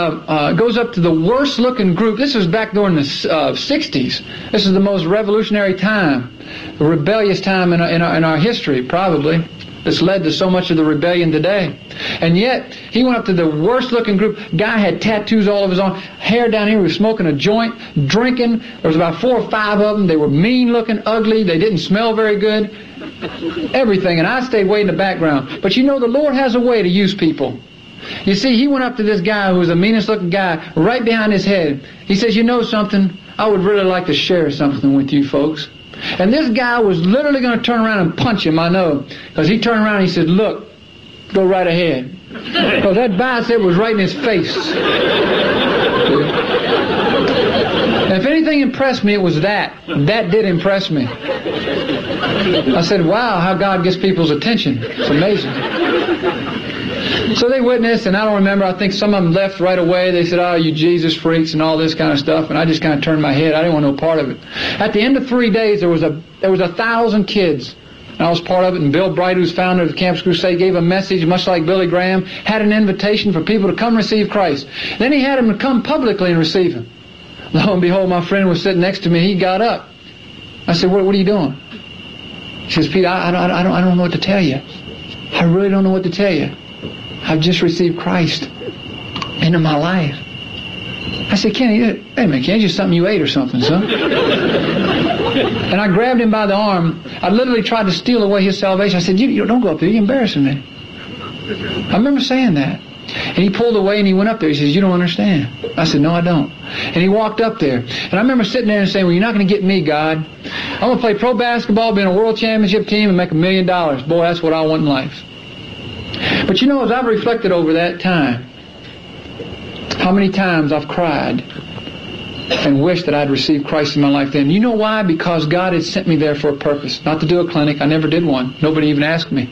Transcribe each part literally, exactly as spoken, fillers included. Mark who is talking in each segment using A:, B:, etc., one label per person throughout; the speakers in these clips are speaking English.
A: uh, goes up to the worst looking group. This was back during the uh, sixties. This is the most revolutionary time, the rebellious time in our, in our, in our history, probably. That's led to so much of the rebellion today. And yet, he went up to the worst looking group. Guy had tattoos all over his arm, hair down here, he was smoking a joint, drinking. There was about four or five of them. They were mean looking, ugly, they didn't smell very good. Everything. And I stayed way in the background. But you know, the Lord has a way to use people. You see, he went up to this guy who was the meanest looking guy, right behind his head. He says, you know something? I would really like to share something with you folks. And this guy was literally going to turn around and punch him, I know. Because he turned around and he said, look, go right ahead. Because that bicep was right in his face. And if anything impressed me, it was that. That did impress me. I said, wow, how God gets people's attention. It's amazing. So they witnessed, and I don't remember, I think some of them left right away. They said, oh, you Jesus freaks and all this kind of stuff. And I just kind of turned my head. I didn't want no part of it. At the end of three days, there was a there was a thousand kids. And I was part of it. And Bill Bright, who's founder of the Campus Crusade, gave a message, much like Billy Graham, had an invitation for people to come receive Christ. Then he had them to come publicly and receive Him. Lo and behold, my friend was sitting next to me. He got up. I said, what, what are you doing? He says, Pete, I, I, don't, I, don't, I don't know what to tell you. I really don't know what to tell you. I've just received Christ into my life. I said, Kenny, wait a minute, Kenny, just something you ate or something, son. And I grabbed him by the arm. I literally tried to steal away his salvation. I said, you, you don't go up there, you're embarrassing me. I remember saying that. And he pulled away and he went up there. He says, you don't understand. I said, no, I don't. And he walked up there. And I remember sitting there and saying, well, you're not going to get me, God. I'm going to play pro basketball, be in a world championship team, and make a million dollars. Boy, that's what I want in life. But you know, as I've reflected over that time, how many times I've cried and wished that I'd received Christ in my life then. You know why? Because God had sent me there for a purpose. Not to do a clinic. I never did one. Nobody even asked me.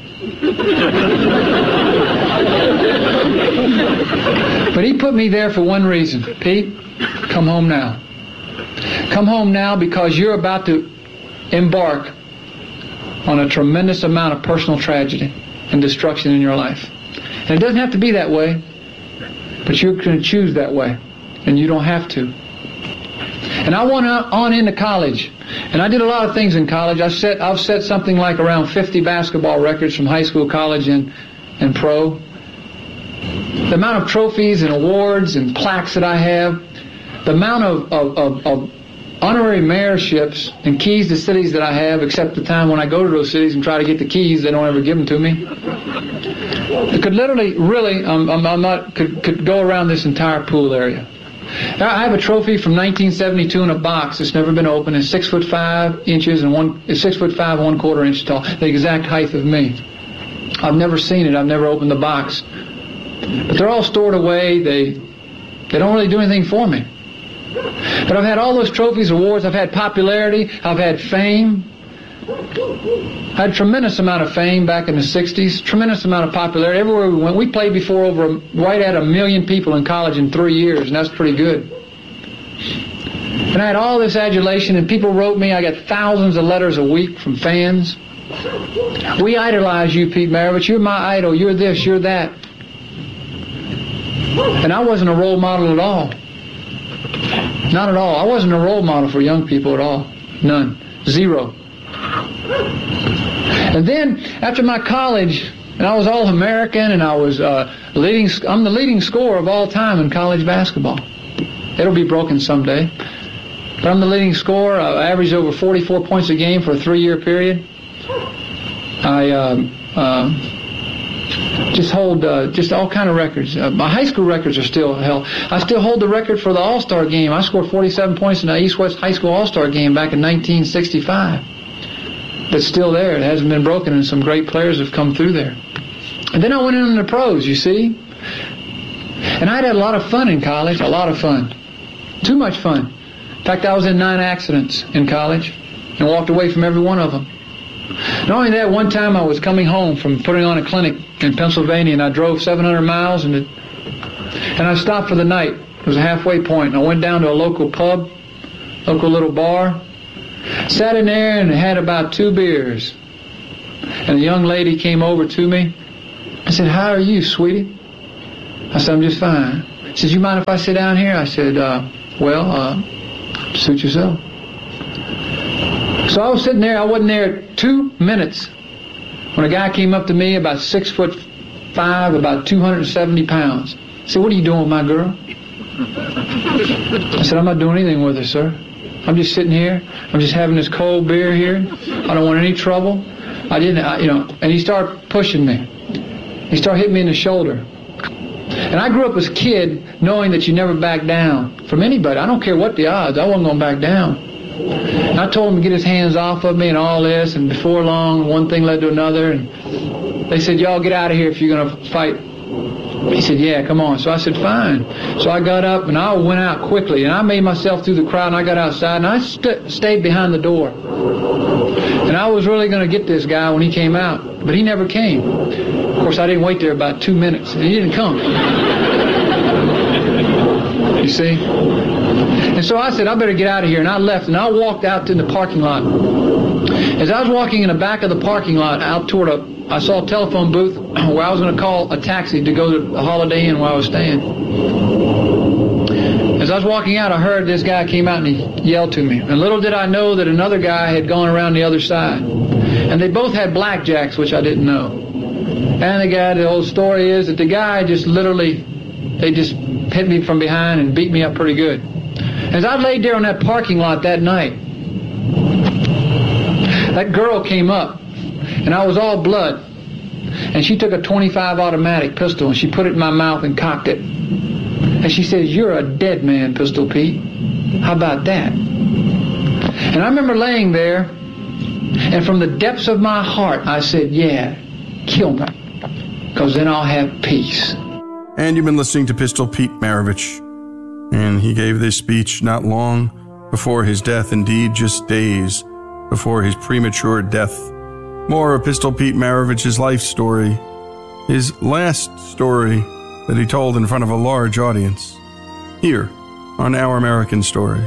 A: But He put me there for one reason. Pete, come home now. Come home now because you're about to embark on a tremendous amount of personal tragedy and destruction in your life. And it doesn't have to be that way, but you're going to choose that way, and you don't have to. And I went on into college, and I did a lot of things in college. I set, I've set something like around fifty basketball records from high school, college, and, and pro. The amount of trophies and awards and plaques that I have, the amount of, of, of, of honorary mayorships and keys to cities that I have, except the time when I go to those cities and try to get the keys, they don't ever give them to me. It could literally, really, um, I'm, I'm not, could, could go around this entire pool area. I have a trophy from nineteen seventy-two in a box that's never been opened. It's six foot five inches and one, it's six foot five, one quarter inch tall, the exact height of me. I've never seen it. I've never opened the box. But they're all stored away. They, they don't really do anything for me. But I've had all those trophies, awards. I've had popularity. I've had fame. I had a tremendous amount of fame back in the sixties. Tremendous amount of popularity. Everywhere we went, we played before over a, right at a million people in college in three years, and that's pretty good. And I had all this adulation, and people wrote me. I got thousands of letters a week from fans. We idolize you, Pete Maravich. You're my idol. You're this. You're that. And I wasn't a role model at all. Not at all. I wasn't a role model for young people at all. None. Zero. And then, after my college, and I was All-American, and I was uh, leading, I'm the leading scorer of all time in college basketball. It'll be broken someday. But I'm the leading scorer. I averaged over forty-four points a game for a three-year period. I uh, uh, just hold uh, just all kind of records. Uh, my high school records are still held. I still hold the record for the All-Star game. I scored forty-seven points in the East-West High School All-Star game back in nineteen sixty-five. It's still there. It hasn't been broken, and some great players have come through there. And then I went into the pros, you see. And I'd had a lot of fun in college, a lot of fun. Too much fun. In fact, I was in nine accidents in college and walked away from every one of them. Not only that, one time I was coming home from putting on a clinic in Pennsylvania, and I drove seven hundred miles, and, it, and I stopped for the night. It was a halfway point, and I went down to a local pub, local little bar, sat in there and had about two beers. And a young lady came over to me. I said, "How are you, sweetie?" I said, "I'm just fine." He said, you mind if I sit down here? I said, uh, well, uh, suit yourself. So I was sitting there. I wasn't there two minutes when a guy came up to me, about six foot five, about two hundred seventy pounds. I said, what are you doing with my girl? I said, I'm not doing anything with her, sir. I'm just sitting here. I'm just having this cold beer here. I don't want any trouble. I didn't, I, you know, and he started pushing me. He started hitting me in the shoulder. And I grew up as a kid knowing that you never back down from anybody. I don't care what the odds. I wasn't going to back down. And I told him to get his hands off of me and all this. And before long, one thing led to another. And they said, y'all get out of here if you're going to fight. He said, yeah, come on. So I said, fine. So I got up and I went out quickly. And I made myself through the crowd and I got outside and I st- stayed behind the door. And I was really going to get this guy when he came out. But he never came. Of course, I didn't wait there about two minutes. And he didn't come. You see? And so I said, I better get out of here. And I left and I walked out to the parking lot. As I was walking in the back of the parking lot out toward a, I saw a telephone booth where I was going to call a taxi to go to the Holiday Inn where I was staying. As I was walking out, I heard this guy came out and he yelled to me. And little did I know that another guy had gone around the other side. And they both had blackjacks, which I didn't know. And the guy, the whole story is that the guy just literally, they just hit me from behind and beat me up pretty good. As I laid there on that parking lot that night, that girl came up, and I was all blood. And she took a twenty-five automatic pistol, and she put it in my mouth and cocked it. And she says, you're a dead man, Pistol Pete. How about that? And I remember laying there, and from the depths of my heart, I said, yeah, kill me, because then I'll have peace.
B: And you've been listening to Pistol Pete Maravich. And he gave this speech not long before his death, indeed just days before his premature death. More of Pistol Pete Maravich's life story, his last story that he told in front of a large audience, here on Our American Stories.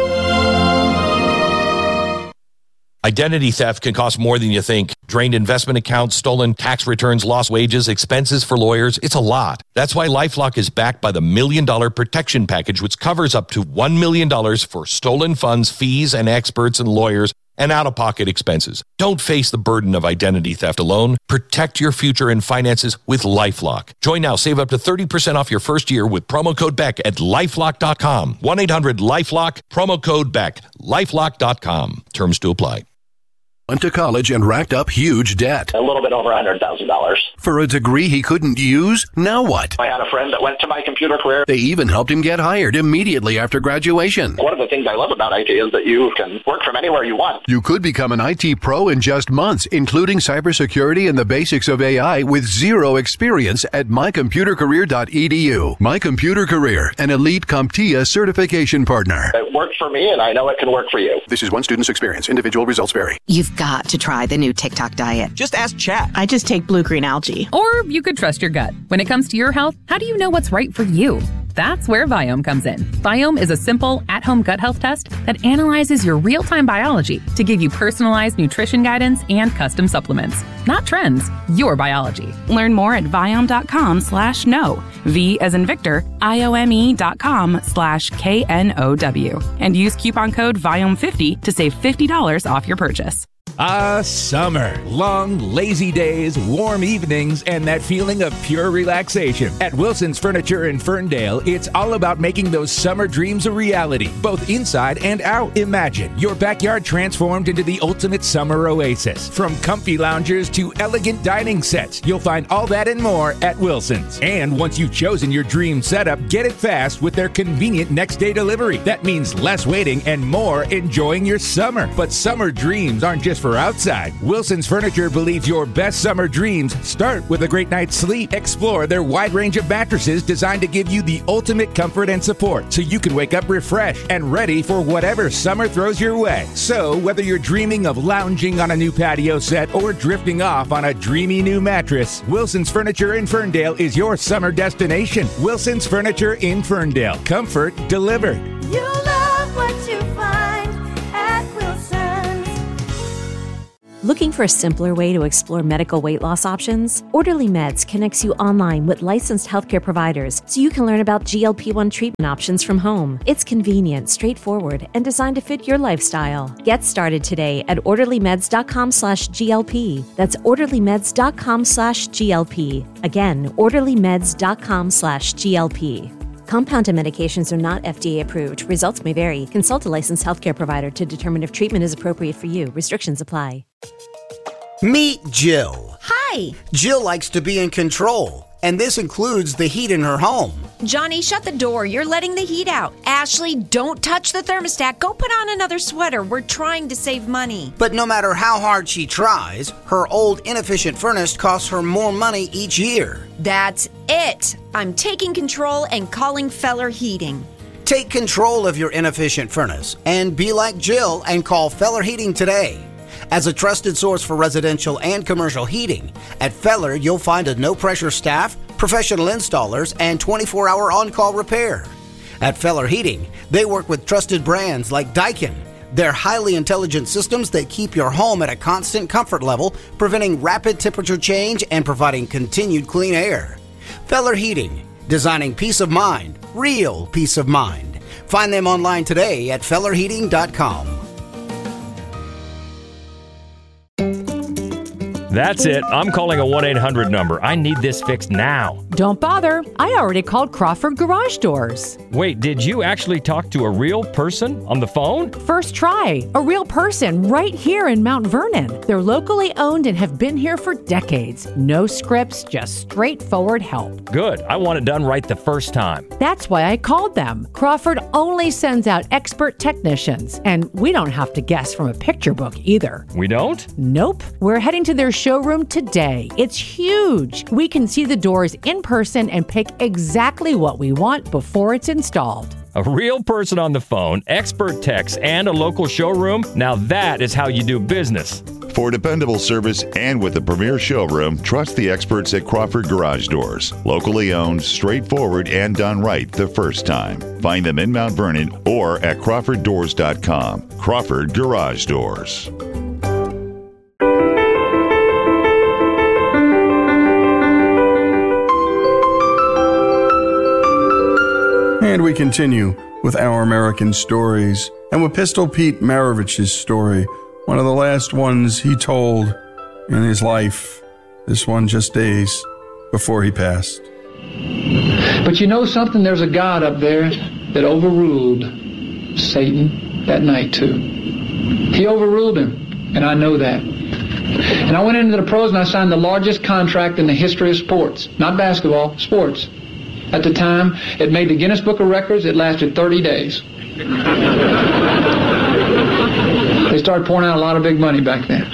C: Identity theft can cost more than you think. Drained investment accounts, stolen tax returns, lost wages, expenses for lawyers. It's a lot. That's why LifeLock is backed by the Million Dollar Protection Package, which covers up to one million dollars for stolen funds, fees, and experts and lawyers, and out-of-pocket expenses. Don't face the burden of identity theft alone. Protect your future and finances with LifeLock. Join now. Save up to thirty percent off your first year with promo code Beck at lifelock dot com. one eight hundred lifelock, promo code Beck, lifelock dot com. Terms to apply.
D: Went to college and racked up huge debt.
E: A little bit over one hundred thousand dollars.
D: For a degree he couldn't use? Now what?
E: I had a friend that went to My Computer Career.
D: They even helped him get hired immediately after graduation.
E: One of the things I love about I T is that you can work from anywhere you want.
D: You could become an I T pro in just months, including cybersecurity and the basics of A I with zero experience at my computer career dot e d u. My Computer Career, an elite CompTIA certification partner.
E: It worked for me, and I know it can work for you.
D: This is one student's experience. Individual results vary.
F: You've got to try the new TikTok diet.
G: Just ask Chat.
H: I just take blue-green algae.
I: Or you could trust your gut. When it comes to your health, how do you know what's right for you? That's where Viome comes in. Viome is a simple, at-home gut health test that analyzes your real-time biology to give you personalized nutrition guidance and custom supplements. Not trends, your biology.
H: Learn more at Viome.com slash no. V as in Victor, I-O-M-E dot com slash K N O W. And use coupon code Viome fifty to save fifty dollars off your purchase.
J: Ah, summer. Long, lazy days, warm evenings, and that feeling of pure relaxation. At Wilson's Furniture in Ferndale, it's all about making those summer dreams a reality, both inside and out. Imagine your backyard transformed into the ultimate summer oasis. From comfy loungers to elegant dining sets, you'll find all that and more at Wilson's. And once you've chosen your dream setup, get it fast with their convenient next-day delivery. That means less waiting and more enjoying your summer. But summer dreams aren't just for outside. Wilson's Furniture believes your best summer dreams start with a great night's sleep. Explore their wide range of mattresses designed to give you the ultimate comfort and support, so you can wake up refreshed and ready for whatever summer throws your way. So whether you're dreaming of lounging on a new patio set or drifting off on a dreamy new mattress, Wilson's Furniture in Ferndale is your summer destination. Wilson's Furniture in Ferndale. Comfort delivered.
K: You love what you find at Wilson's.
G: Looking for a simpler way to explore medical weight loss options? Orderly Meds connects you online with licensed healthcare providers so you can learn about G L P one treatment options from home. It's convenient, straightforward, and designed to fit your lifestyle. Get started today at orderlymeds.com slash GLP. That's orderlymeds.com slash GLP. Again, orderlymeds.com slash GLP. Compounded medications are not F D A approved. Results may vary. Consult a licensed healthcare provider to determine if treatment is appropriate for you. Restrictions apply.
K: Meet Jill.
L: Hi.
K: Jill likes to be in control, and this includes the heat in her home.
L: Johnny, shut the door. You're letting the heat out. Ashley, don't touch the thermostat. Go put on another sweater. We're trying to save money.
K: But no matter how hard she tries, her old inefficient furnace costs her more money each year.
L: That's it. I'm taking control and calling Feller Heating.
K: Take control of your inefficient furnace and be like Jill and call Feller Heating today. As a trusted source for residential and commercial heating, at Feller you'll find a no-pressure staff, professional installers, and twenty-four hour on-call repair. At Feller Heating, they work with trusted brands like Daikin. They're highly intelligent systems that keep your home at a constant comfort level, preventing rapid temperature change and providing continued clean air. Feller Heating, designing peace of mind, real peace of mind. Find them online today at feller heating dot com.
M: That's it. I'm calling a one eight hundred number. I need this fixed now.
N: Don't bother. I already called Crawford Garage Doors.
M: Wait, did you actually talk to a real person on the phone?
N: First try. A real person right here in Mount Vernon. They're locally owned and have been here for decades. No scripts, just straightforward help.
M: Good. I want it done right the first time.
N: That's why I called them. Crawford only sends out expert technicians, and we don't have to guess from a picture book either.
M: We don't?
N: Nope. We're heading to their showroom today. It's huge. We can see the doors in person and pick exactly what we want before it's installed.
M: A real person on the phone, expert techs, and a local showroom? Now that is how you do business.
O: For dependable service and with a premier showroom, trust the experts at Crawford Garage Doors. Locally owned, straightforward, and done right the first time. Find them in Mount Vernon or at crawford doors dot com. Crawford Garage Doors.
B: And we continue with Our American Stories, and with Pistol Pete Maravich's story, one of the last ones he told in his life, this one just days before he passed.
A: But you know something? There's a God up there that overruled Satan that night too. He overruled him, and I know that. And I went into the pros and I signed the largest contract in the history of sports. Not basketball, sports. At the time, it made the Guinness Book of Records. It lasted thirty days. They started pouring out a lot of big money back then.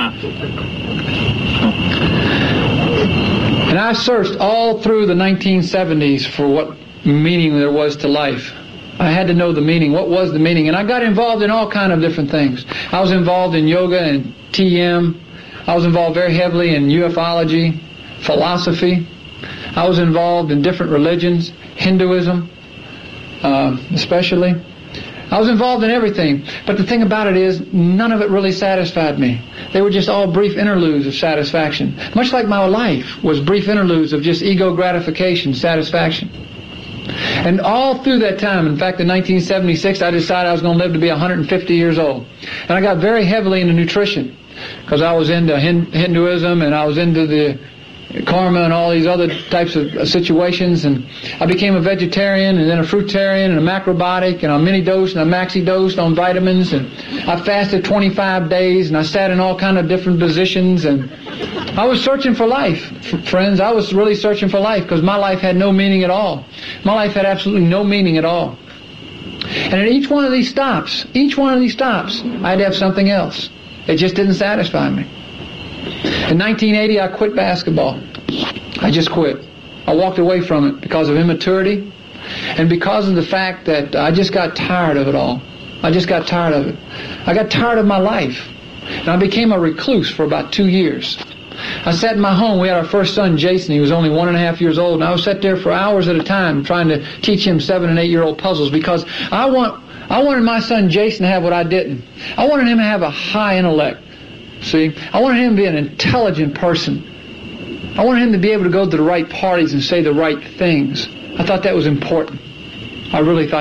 A: And I searched all through the nineteen seventies for what meaning there was to life. I had to know the meaning. What was the meaning? And I got involved in all kind of different things. I was involved in yoga and T M. I was involved very heavily in ufology, philosophy. I was involved in different religions, Hinduism uh, especially. I was involved in everything. But the thing about it is, none of it really satisfied me. They were just all brief interludes of satisfaction. Much like my life was brief interludes of just ego gratification, satisfaction. And all through that time, in fact, in nineteen seventy-six, I decided I was going to live to be one hundred fifty years old. And I got very heavily into nutrition because I was into Hinduism and I was into the karma and all these other types of situations, and I became a vegetarian and then a fruitarian and a macrobiotic and a mini dose and a maxi dose on vitamins, and I fasted twenty-five days and I sat in all kind of different positions, and I was searching for life, friends. I was really searching for life because my life had no meaning at all. My life had absolutely no meaning at all. And at each one of these stops, each one of these stops, I'd have something else. It just didn't satisfy me. In nineteen eighty, I quit basketball. I just quit. I walked away from it because of immaturity and because of the fact that I just got tired of it all. I just got tired of it. I got tired of my life. And I became a recluse for about two years. I sat in my home. We had our first son, Jason. He was only one and a half years old. And I was sat there for hours at a time trying to teach him seven and eight-year-old puzzles because I want, I wanted my son, Jason, to have what I didn't. I wanted him to have a high intellect. See, I wanted him to be an intelligent person. I wanted him to be able to go to the right parties and say the right things. I thought that was important. I really thought